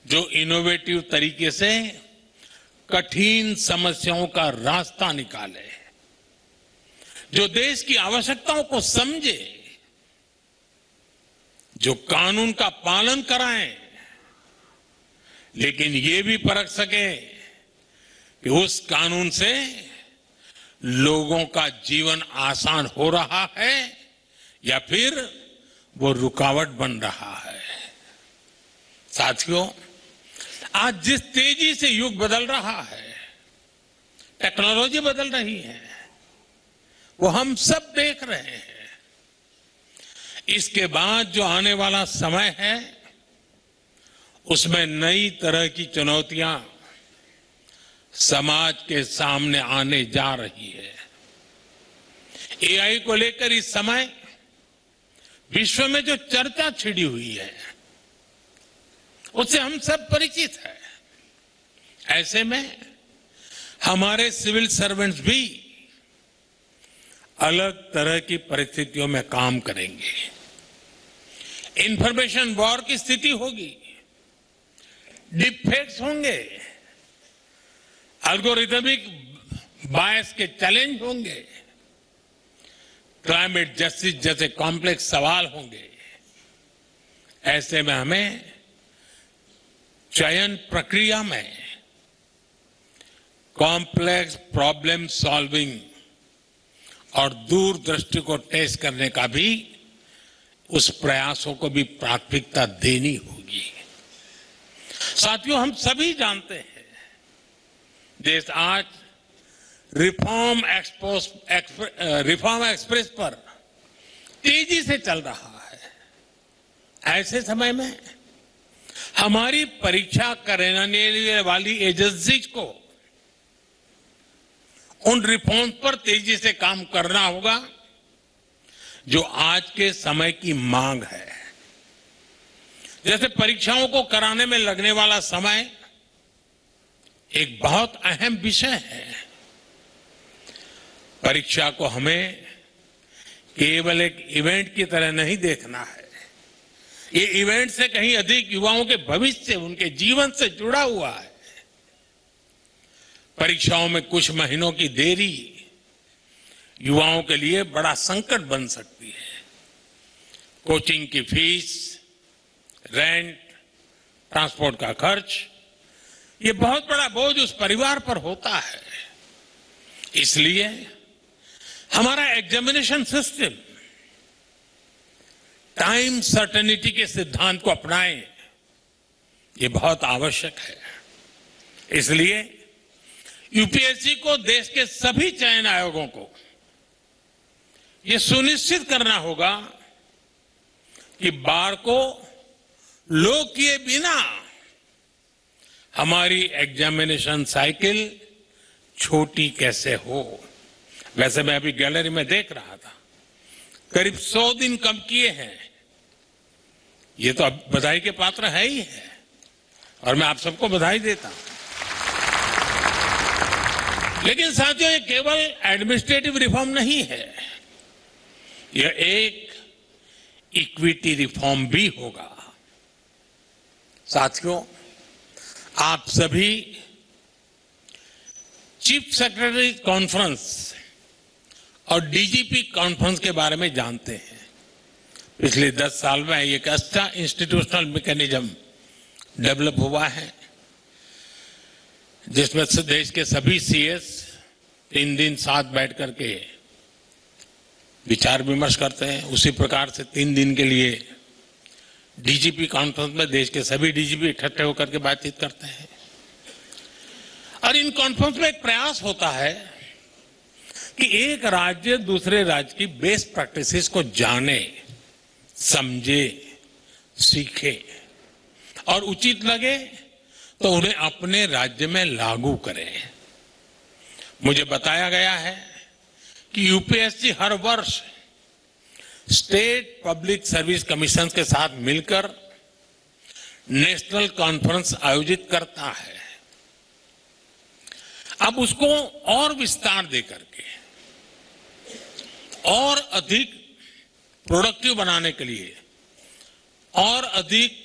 जो इनोवेटिव तरीके से कठिन समस्याओं का रास्ता निकाले, जो देश की आवश्यकताओं को समझे, जो कानून का पालन कराएं, लेकिन ये भी परख सके कि उस कानून से लोगों का जीवन आसान हो रहा है या फिर वो रुकावट बन रहा है। साथियों, आज जिस तेजी से युग बदल रहा है, टेक्नोलॉजी बदल रही है, वो हम सब देख रहे हैं। इसके बाद जो आने वाला समय है, उसमें नई तरह की चुनौतियां समाज के सामने आने जा रही है। एआई को लेकर इस समय विश्व में जो चर्चा छिड़ी हुई है, उससे हम सब परिचित हैं। ऐसे में हमारे सिविल सर्वेंट्स भी अलग तरह की परिस्थितियों में काम करेंगे। इंफॉर्मेशन वॉर की स्थिति होगी, डिफेक्ट्स होंगे, एल्गोरिथमिक बायस के चैलेंज होंगे, क्लाइमेट जस्टिस जैसे कॉम्प्लेक्स सवाल होंगे। ऐसे में हमें चयन प्रक्रिया में कॉम्प्लेक्स प्रॉब्लम सॉल्विंग और दूरदृष्टि को टेस्ट करने का भी, उस प्रयासों को भी प्राथमिकता देनी होगी। साथियों, हम सभी जानते हैं देश आज रिफॉर्म एक्सप्रेस पर तेजी से चल रहा है। ऐसे समय में हमारी परीक्षा कराने वाली एजेंसीज को उन रिफॉर्म पर तेजी से काम करना होगा जो आज के समय की मांग है। जैसे परीक्षाओं को कराने में लगने वाला समय एक बहुत अहम विषय है। परीक्षा को हमें केवल एक इवेंट की तरह नहीं देखना है। ये इवेंट से कहीं अधिक युवाओं के भविष्य, उनके जीवन से जुड़ा हुआ है। परीक्षाओं में कुछ महीनों की देरी युवाओं के लिए बड़ा संकट बन सकती है। कोचिंग की फीस, रेंट, ट्रांसपोर्ट का खर्च, ये बहुत बड़ा बोझ उस परिवार पर होता है। इसलिए हमारा एग्जामिनेशन सिस्टम टाइम सर्टेनिटी के सिद्धांत को अपनाएं, ये बहुत आवश्यक है। इसलिए यूपीएससी को, देश के सभी चयन आयोगों को ये सुनिश्चित करना होगा कि बार को लोग किए बिना हमारी एग्जामिनेशन साइकिल छोटी कैसे हो। वैसे मैं अभी गैलरी में देख रहा था, करीब 100 दिन कम किए हैं। ये तो अब बधाई के पात्र है ही है, और मैं आप सबको बधाई देता हूं। लेकिन साथियों, ये केवल एडमिनिस्ट्रेटिव रिफॉर्म नहीं है, यह एक इक्विटी रिफॉर्म भी होगा। साथियों, आप सभी चीफ सेक्रेटरी कॉन्फ्रेंस और डीजीपी कॉन्फ्रेंस के बारे में जानते हैं। पिछले 10 साल में एक अच्छा इंस्टीट्यूशनल मैकेनिज्म डेवलप हुआ है, जिसमें से देश के सभी सीएस 3 दिन साथ बैठ करके विचार विमर्श करते हैं। उसी प्रकार से 3 दिन के लिए डीजीपी कॉन्फ्रेंस में देश के सभी डीजीपी इकट्ठे होकर के बातचीत करते हैं। और इन कॉन्फ्रेंस में एक प्रयास होता है कि एक राज्य दूसरे राज्य की बेस्ट प्रैक्टिसेस को जाने, समझे, सीखे और उचित लगे तो उन्हें अपने राज्य में लागू करें। मुझे बताया गया है कि यूपीएससी हर वर्ष स्टेट पब्लिक सर्विस कमीशन के साथ मिलकर नेशनल कॉन्फ्रेंस आयोजित करता है। अब उसको और विस्तार देकर के और अधिक प्रोडक्टिव बनाने के लिए और अधिक